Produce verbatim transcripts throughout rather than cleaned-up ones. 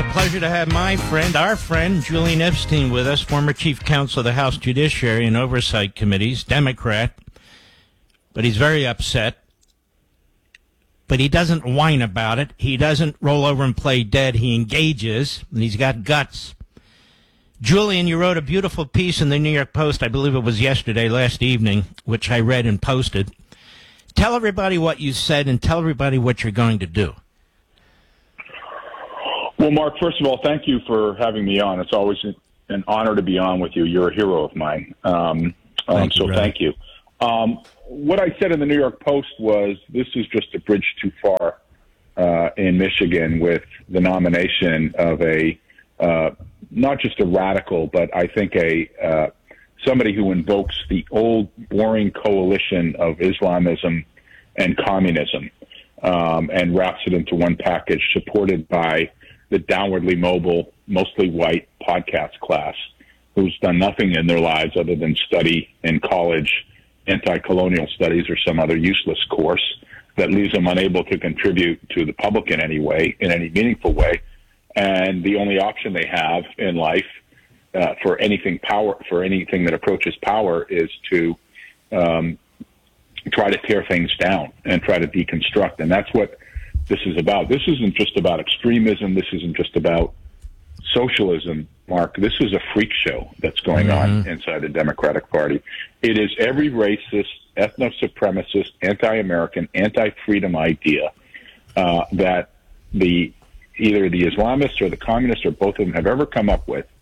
a pleasure to have my friend, our friend, Julian Epstein with us, former chief counsel of the House Judiciary and Oversight Committees, Democrat. But he's very upset. But he doesn't whine about it. He doesn't roll over and play dead. He engages, and he's got guts. Julian, you wrote a beautiful piece in the New York Post, I believe it was yesterday, last evening, which I read and posted. Tell everybody what you said and tell everybody what you're going to do. Well, Mark, first of all, thank you for having me on. It's always an honor to be on with you. You're a hero of mine. Um, um, thank you, so brother. thank you. Um, what I said in the New York Post was this is just a bridge too far uh, in Michigan with the nomination of a uh, not just a radical, but I think a uh, somebody who invokes the old boring coalition of Islamism and communism um, and wraps it into one package, supported by the downwardly mobile, mostly white podcast class who's done nothing in their lives other than study in college anti-colonial studies or some other useless course that leaves them unable to contribute to the public in any way, in any meaningful way. And the only option they have in life uh, for anything power, for anything that approaches power is to um, try to tear things down and try to deconstruct. And that's what this is about. This isn't just about extremism. This isn't just about socialism, Mark. This is a freak show that's going mm-hmm. on inside the Democratic Party. It is every racist, ethno-supremacist, anti-American, anti-freedom idea uh, that the either the Islamists or the communists or both of them have ever come up with.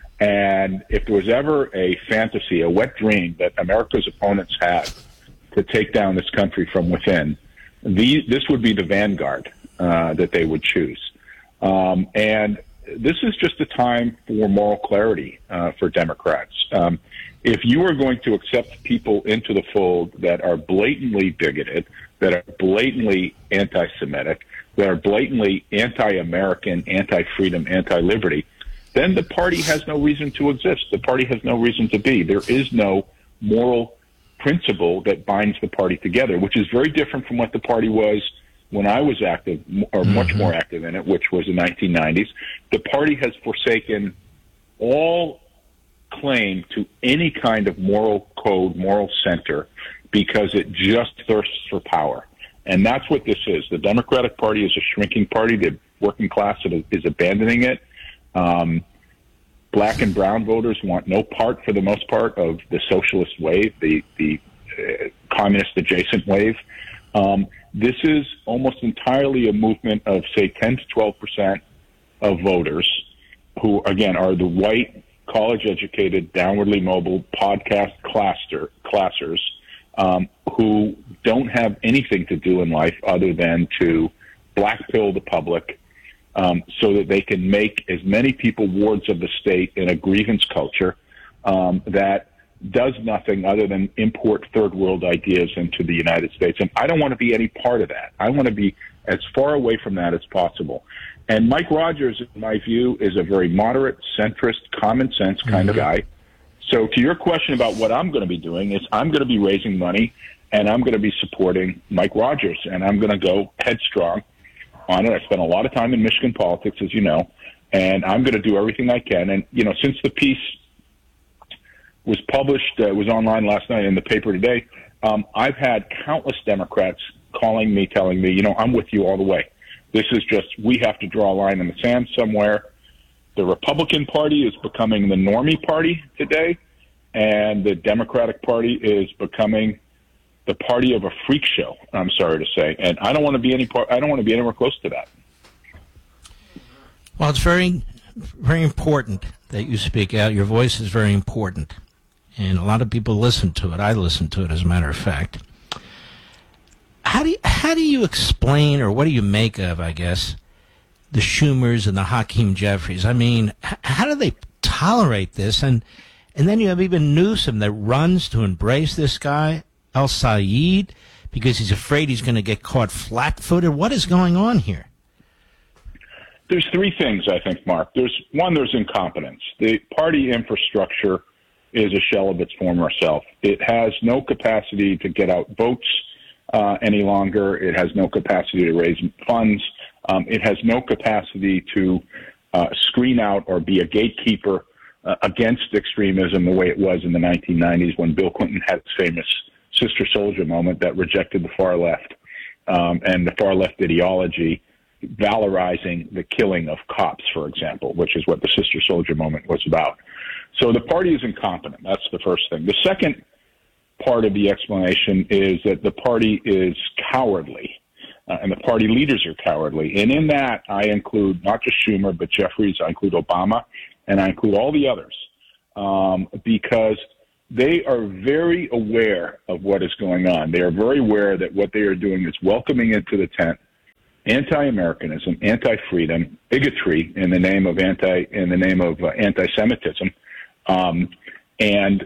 And if there was ever a fantasy, a wet dream that America's opponents had to take down this country from within, the, this would be the vanguard uh, that they would choose. Um, and this is just a time for moral clarity uh, for Democrats. Um, if you are going to accept people into the fold that are blatantly bigoted, that are blatantly anti-Semitic, that are blatantly anti-American, anti-freedom, anti-liberty, then the party has no reason to exist. The party has no reason to be. There is no moral principle that binds the party together, which is very different from what the party was when I was active, or mm-hmm. much more active in it, which was the nineteen nineties. The party has forsaken all claim to any kind of moral code, moral center, because it just thirsts for power. And that's what this is. The Democratic Party is a shrinking party. The working class is abandoning it. Um, black and brown voters want no part, for the most part, of the socialist wave, the, the uh, communist-adjacent wave. Um, this is almost entirely a movement of, say, ten to twelve percent of voters who, again, are the white, college-educated, downwardly mobile podcast classer, classers um, who don't have anything to do in life other than to black pill the public um, so that they can make as many people wards of the state in a grievance culture um, that does nothing other than import third world ideas into the United States. And I don't want to be any part of that. I want to be as far away from that as possible. And Mike Rogers, in my view, is a very moderate, centrist, common sense kind mm-hmm. of guy. So to your question about what I'm going to be doing is I'm going to be raising money and I'm going to be supporting Mike Rogers, and I'm going to go headstrong on it. I spent a lot of time in Michigan politics, as you know, and I'm going to do everything I can. And, you know, since the piece was published, uh, was online last night in the paper today, um, I've had countless Democrats calling me, telling me, you know, I'm with you all the way. This is just, we have to draw a line in the sand somewhere. The Republican Party is becoming the normie party today, and the Democratic Party is becoming the party of a freak show, I'm sorry to say. And I don't want to be any part, I don't want to be anywhere close to that. Well, it's very, very important that you speak out. Your voice is very important. And a lot of people listen to it. I listen to it, as a matter of fact. How do you, how do you explain, or what do you make of, I guess, the Schumers and the Hakeem Jeffries? I mean, h- how do they tolerate this? And and then you have even Newsom that runs to embrace this guy, El Sayed, because he's afraid he's going to get caught flat-footed. What is going on here? There's three things, I think, Mark. There's one, there's incompetence. The party infrastructure is a shell of its former self. It has no capacity to get out votes uh, any longer. It has no capacity to raise funds. Um, it has no capacity to uh, screen out or be a gatekeeper uh, against extremism the way it was in the nineteen nineties when Bill Clinton had his famous Sister Soldier moment that rejected the far left um, and the far left ideology, valorizing the killing of cops, for example, which is what the Sister Soldier moment was about. So the party is incompetent. That's the first thing. The second part of the explanation is that the party is cowardly, uh, and the party leaders are cowardly. And in that, I include not just Schumer, but Jeffries, I include Obama, and I include all the others, um, because they are very aware of what is going on. They are very aware that what they are doing is welcoming into the tent anti-Americanism, anti-freedom, bigotry in the name of anti in the name of uh, anti-Semitism, um, and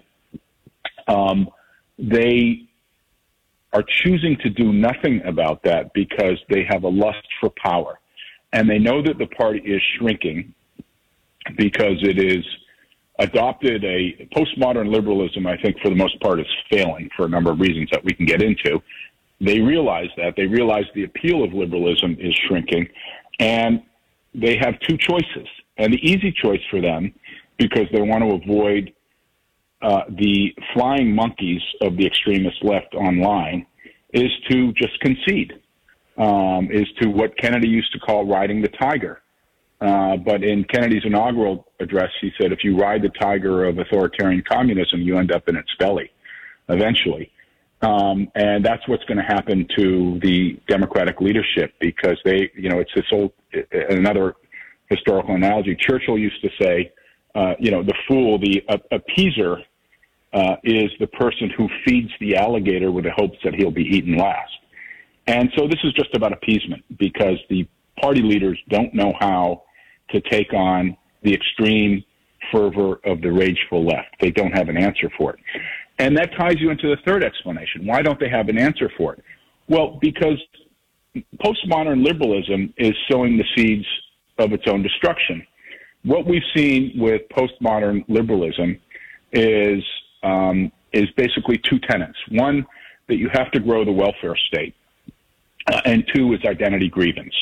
um, they are choosing to do nothing about that because they have a lust for power, and they know that the party is shrinking because it is adopted a postmodern liberalism. I think for the most part is failing for a number of reasons that we can get into. They realize that. They realize the appeal of liberalism is shrinking, and they have two choices. And the easy choice for them, because they want to avoid uh, the flying monkeys of the extremist left online, is to just concede, um, is to what Kennedy used to call riding the tiger. Uh, but in Kennedy's inaugural address, he said, if you ride the tiger of authoritarian communism, you end up in its belly eventually. Um, and that's what's going to happen to the Democratic leadership because they, you know, it's this old, another historical analogy. Churchill used to say, uh, you know, the fool, the uh, appeaser uh, is the person who feeds the alligator with the hopes that he'll be eaten last. And so this is just about appeasement because the party leaders don't know how to take on the extreme fervor of the rageful left. They don't have an answer for it. And that ties you into the third explanation. Why don't they have an answer for it? Well, because postmodern liberalism is sowing the seeds of its own destruction. What we've seen with postmodern liberalism is um, is basically two tenets. One, that you have to grow the welfare state, uh, and two is identity grievance.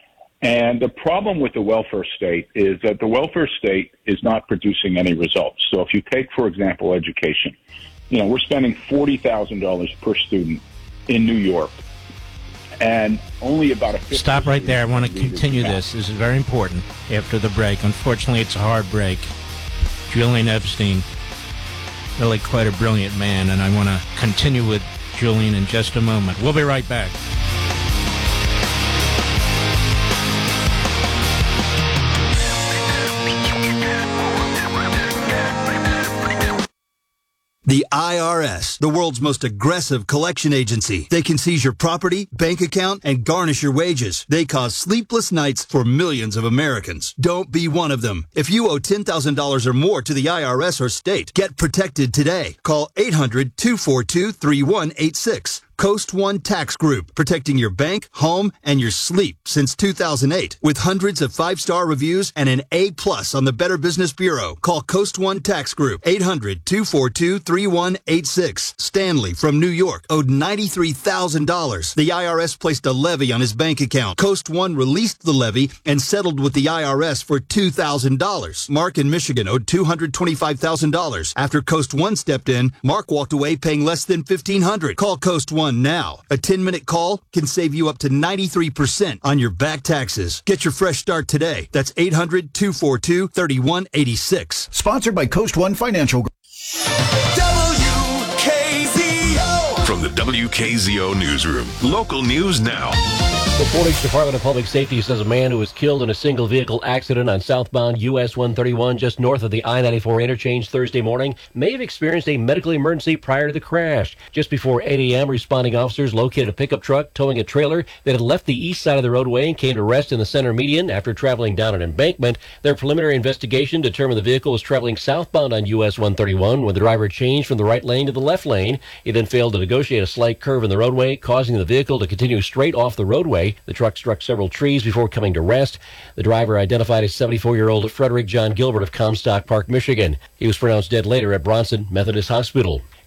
And the problem with the welfare state is that the welfare state is not producing any results. So if you take, for example, education, you know, we're spending forty thousand dollars per student in New York, and only about a fifth. Stop right there. I want to continue this. This is very important after the break. Unfortunately, it's a hard break. Julian Epstein, really quite a brilliant man, and I want to continue with Julian in just a moment. We'll be right back. The I R S, the world's most aggressive collection agency. They can seize your property, bank account, and garnish your wages. They cause sleepless nights for millions of Americans. Don't be one of them. If you owe ten thousand dollars or more to the I R S or state, get protected today. Call eight hundred, two four two, three one eight six. Coast One Tax Group, protecting your bank, home, and your sleep since two thousand eight. With hundreds of five-star reviews and an A plus on the Better Business Bureau. Call Coast One Tax Group, eight hundred, two four two, three one eight six. Stanley from New York owed ninety-three thousand dollars. The I R S placed a levy on his bank account. Coast One released the levy and settled with the I R S for two thousand dollars. Mark in Michigan owed two hundred twenty-five thousand dollars. After Coast One stepped in, Mark walked away paying less than fifteen hundred dollars. Call Coast One now. A ten-minute call can save you up to ninety-three percent on your back taxes. Get your fresh start today. That's eight hundred, two four two, three one eight six. Sponsored by Coast One Financial Group. W K Z O. From the W K Z O Newsroom. Local news now. The Portage Department of Public Safety says a man who was killed in a single vehicle accident on southbound U S one thirty-one just north of the I ninety-four interchange Thursday morning may have experienced a medical emergency prior to the crash. Just before eight a.m., responding officers located a pickup truck towing a trailer that had left the east side of the roadway and came to rest in the center median after traveling down an embankment. Their preliminary investigation determined the vehicle was traveling southbound on U S one thirty-one when the driver changed from the right lane to the left lane. He then failed to negotiate a slight curve in the roadway, causing the vehicle to continue straight off the roadway. The truck struck several trees before coming to rest. The driver, identified as seventy-four-year-old Frederick John Gilbert of Comstock Park, Michigan. He was pronounced dead later at Bronson Methodist Hospital.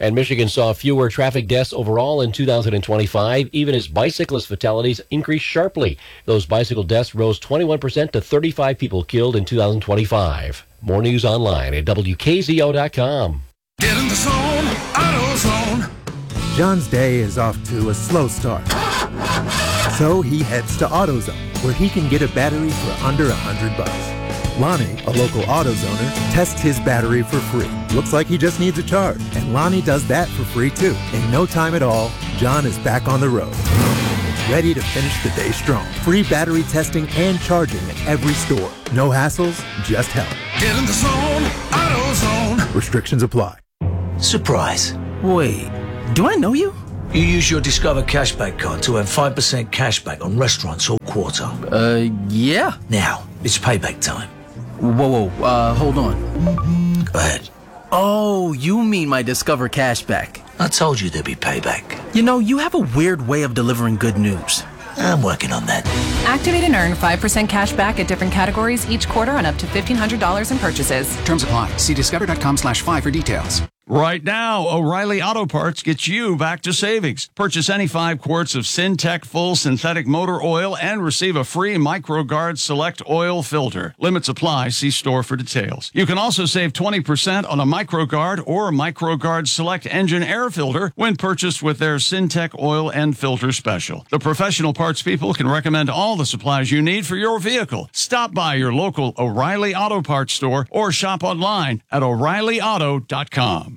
And Michigan saw fewer traffic deaths overall in two thousand twenty-five, even as bicyclist fatalities increased sharply. Those bicycle deaths rose twenty-one percent to thirty-five people killed in two thousand twenty-five. More news online at W K Z O dot com. Get in the zone, AutoZone. John's day is off to a slow start. So he heads to AutoZone, where he can get a battery for under a hundred bucks. Lonnie, a local AutoZoner, tests his battery for free. Looks like he just needs a charge, and Lonnie does that for free too. In no time at all, John is back on the road, ready to finish the day strong. Free battery testing and charging at every store. No hassles, just help. Get in the zone, AutoZone. Restrictions apply. Surprise. Wait, do I know you? You use your Discover Cashback card to earn five percent cashback on restaurants all quarter. Uh, yeah. Now, it's payback time. Whoa, whoa, uh, hold on. Go ahead. Oh, you mean my Discover Cashback. I told you there'd be payback. You know, you have a weird way of delivering good news. I'm working on that. Activate and earn five percent cash back at different categories each quarter on up to fifteen hundred dollars in purchases. Terms apply. See discover.com slash five for details. Right now, O'Reilly Auto Parts gets you back to savings. Purchase any five quarts of Syntec Full Synthetic Motor Oil and receive a free MicroGuard Select Oil Filter. Limits apply. See store for details. You can also save twenty percent on a MicroGuard or MicroGuard Select Engine Air Filter when purchased with their Syntec Oil and Filter Special. The professional parts people can recommend all the supplies you need for your vehicle. Stop by your local O'Reilly Auto Parts store or shop online at O'Reilly Auto dot com.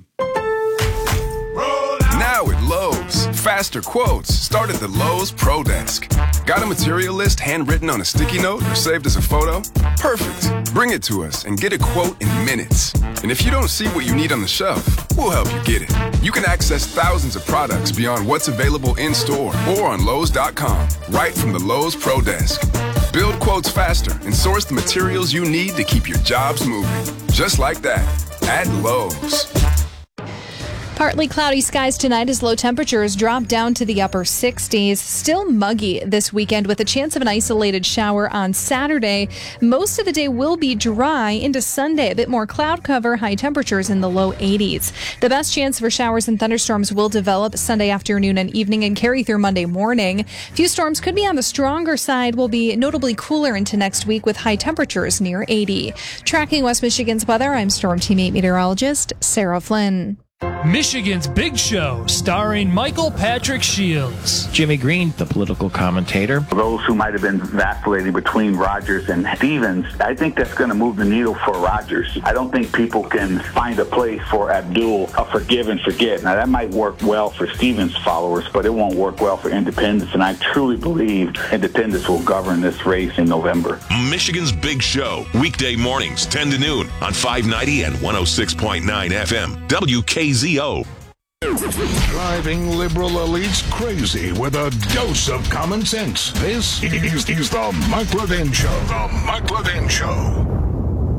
Now at Lowe's, faster quotes start at the Lowe's Pro Desk. Got a material list handwritten on a sticky note or saved as a photo? Perfect. Bring it to us and get a quote in minutes. And if you don't see what you need on the shelf, we'll help you get it. You can access thousands of products beyond what's available in store or on Lowe's dot com, right from the Lowe's Pro Desk. Build quotes faster and source the materials you need to keep your jobs moving. Just like that, at Lowe's. Partly cloudy skies tonight as low temperatures drop down to the upper sixties. Still muggy this weekend with a chance of an isolated shower on Saturday. Most of the day will be dry into Sunday. A bit more cloud cover, high temperatures in the low eighties. The best chance for showers and thunderstorms will develop Sunday afternoon and evening and carry through Monday morning. A few storms could be on the stronger side, will be notably cooler into next week with high temperatures near eighty. Tracking West Michigan's weather, I'm Storm Team eight meteorologist Sarah Flynn. Michigan's Big Show, starring Michael Patrick Shields. Jimmy Green, the political commentator. For those who might have been vacillating between Rodgers and Stevens, I think that's going to move the needle for Rodgers. I don't think people can find a place for Abdul, a forgive and forget. Now, that might work well for Stevens' followers, but it won't work well for independents, and I truly believe independents will govern this race in November. Michigan's Big Show, weekday mornings, ten to noon on five ninety and one oh six point nine F M, W K Z O. Driving liberal elites crazy with a dose of common sense. This is, is the Mike Levin Show. The Mike Levin Show.